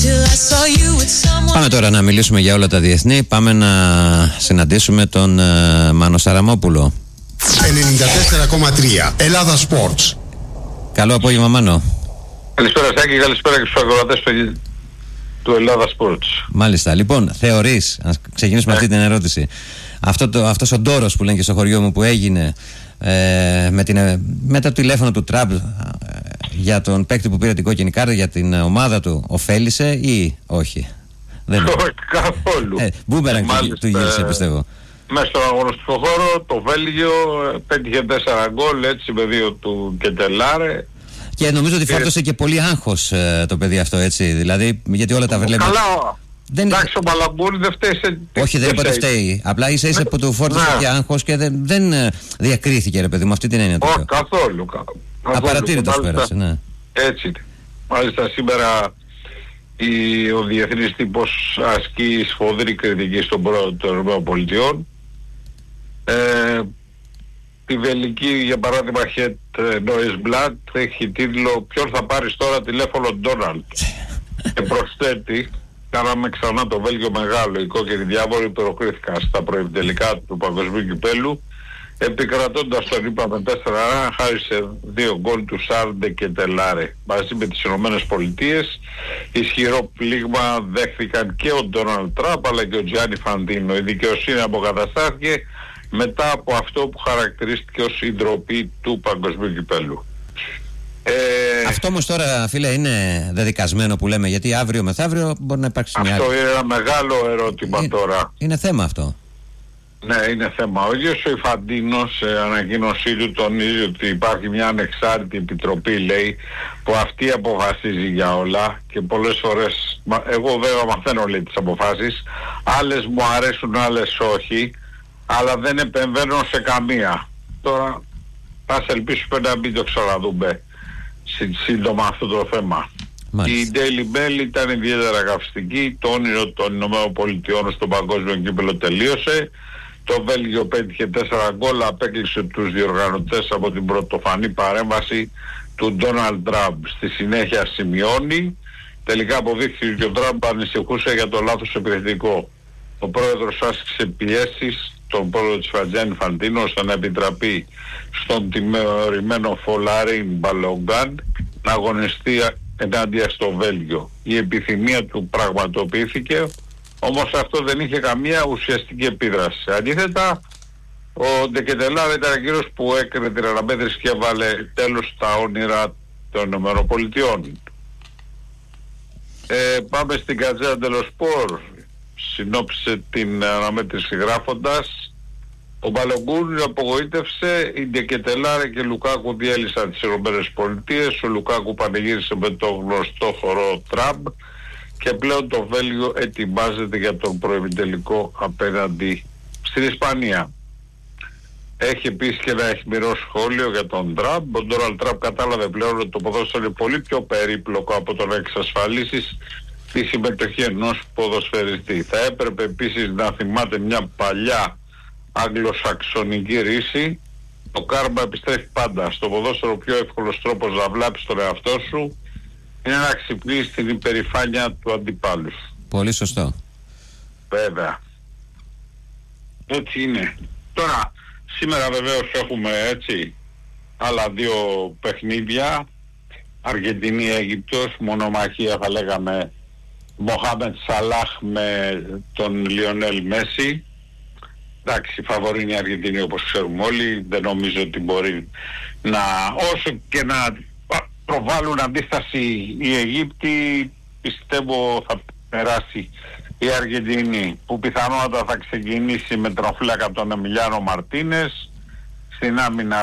Πάμε τώρα να μιλήσουμε για όλα τα διεθνή. Πάμε να συναντήσουμε τον Μάνο Σαραμόπουλο. 94,3 Ελλάδα Sports. Καλό απόγευμα, Μάνο. Καλησπέρα Σάκη, καλησπέρα και στους ακροατές του Ελλάδα Sports. Μάλιστα. Λοιπόν, θεωρείς, να ξεκινήσουμε αυτή την ερώτηση, αυτός ο ντόρος που λένε και στο χωριό μου που έγινε με το τηλέφωνο του Τραμπ για τον παίκτη που πήρε την κόκκινη κάρτα για την ομάδα του, ωφέλησε ή όχι? Όχι καθόλου. Μπούμεραγκ του γύρισε, πιστεύω. Μέσα στον αγωνιστικό χώρο το Βέλγιο πέτυχε 4 γκολ, έτσι, με 2 του Κετελάρε. Και νομίζω ότι φόρτωσε και πολύ άγχος το παιδί αυτό, έτσι. Δηλαδή, γιατί όλα τα βλέπει. Καλά. Εντάξει, ο Μπαλαμπούρη δεν φταίει. Όχι, δεν είπα ότι φταίει. Απλά ίσα που του φόρτωσε και άγχος και δεν διακρίθηκε, ρε παιδί μου, αυτή την έννοια του. Όχι, καθόλου. Απαρατήρητος πέρασε, ναι. Έτσι. Μάλιστα σήμερα ο διεθνής τύπος ασκεί σφοδρή κριτική στον πρόεδρο των ΗΠΑ. Τη βελική, για παράδειγμα, Het Nieuwsblad έχει τίτλο «Ποιον θα πάρεις τώρα τηλέφωνο Ντόναλντ?» και προσθέτει: «Κάναμε ξανά το Βέλγιο μεγάλο, οι κόκκινοι διάβολοι προκρίθηκαν στα προημιτελικά του Παγκοσμίου Κυπέλλου, επικρατώντας τον είπαμε 4-1 χάρη σε 2 γκολ του Σάρντε και Τελάρε. Μαζί με τις Ηνωμένες Πολιτείες ισχυρό πλήγμα δέχθηκαν και ο Ντόναλντ Τραμπ αλλά και ο Τζιάννη Φαντίνο. Η δικαιοσύνη αποκαταστάθηκε μετά από αυτό που χαρακτηρίστηκε ως η ντροπή του Παγκοσμίου Κυπέλλου». Αυτό όμως τώρα, φίλε, είναι δεδικασμένο που λέμε, γιατί αύριο μεθαύριο μπορεί να υπάρξει μια άλλη. Αυτό είναι ένα μεγάλο ερώτημα τώρα. Είναι θέμα αυτό. Ναι, είναι θέμα. Ο ίδιος ο Ιφαντίνος σε ανακοίνωσή του τονίζει ότι υπάρχει μια ανεξάρτητη επιτροπή, λέει, που αυτή αποφασίζει για όλα και πολλές φορές, εγώ βέβαια μαθαίνω, λέει, τις αποφάσεις, άλλες μου αρέσουν, άλλες όχι, αλλά δεν επεμβαίνω σε καμία. Τώρα ας ελπίσουμε να μην το ξαναδούμε σύντομα αυτό το θέμα. Μάλιστα. Η Daily Mail ήταν ιδιαίτερα καυστική. Το όνειρο των ΗΠΑ στον παγκόσμιο κύπελλο τελείωσε. Το Βέλγιο πέτυχε 4 γκολ, απέκλεισε τους διοργανωτές από την πρωτοφανή παρέμβαση του Ντόναλντ Τραμπ. Στη συνέχεια σημειώνει, τελικά αποδείχθηκε ότι ο Τραμπ ανησυχούσε για το λάθος επιθετικό. Ο πρόεδρος άσκησε πιέσεις τον πρόεδρο της Φατζιάννη Φαντίνο ώστε να επιτραπεί στον τιμωρημένο Φολαρίν Μπαλογκάν να αγωνιστεί ενάντια στο Βέλγιο. Η επιθυμία του πραγματοποιήθηκε, όμως αυτό δεν είχε καμία ουσιαστική επίδραση. Αντίθετα, ο Ντεκετελάρ ήταν εκείνος που έκανε την αναμέτρηση και έβαλε τέλος στα όνειρα των ΗΠΑ. Πάμε στην Γκαζέτα ντελο Σπορ. Συνόψε την αναμέτρηση γράφοντας: ο Μπαλογκούρ απογοήτευσε, η Ντεκετελάρε και Λουκάκου διέλυσαν τις ΗΠΑ, ο Λουκάκου πανηγύρισε με το γνωστό χορό Τραμπ και πλέον το Βέλγιο ετοιμάζεται για τον προημιτελικό απέναντι στην Ισπανία. Έχει επίσης και ένα αιχμηρό σχόλιο για τον Τραμπ. Ο Ντόναλντ Τραμπ κατάλαβε πλέον ότι το ποδόσφαιρο είναι πολύ πιο περίπλοκο από το να εξασφαλίσεις τη συμμετοχή ενός ποδοσφαιριστή. Θα έπρεπε επίσης να θυμάται μια παλιά αγγλοσαξονική ρίση: το κάρμα επιστρέφει πάντα. Στο ποδόσφαιρο ο πιο εύκολος τρόπος να βλάψεις τον εαυτό σου είναι να ξυπνήσεις την υπερηφάνεια του αντιπάλου. Πολύ σωστό. Βέβαια. Έτσι είναι. Τώρα, σήμερα βεβαίως έχουμε, έτσι, άλλα 2 παιχνίδια. Αργεντινή-Αίγυπτος, μονομαχία θα λέγαμε Μοχάμετ Σαλάχ με τον Λιονέλ Μέση. Εντάξει, φαβορεί είναι η Αργεντινή όπως ξέρουμε όλοι. Δεν νομίζω ότι μπορεί να, όσο και να προβάλλουν αντίσταση οι Αιγύπτιοι, πιστεύω θα περάσει η Αργεντινή, που πιθανότατα θα ξεκινήσει με τον φύλακα τον Εμιλιάνο Μαρτίνες, στην άμυνα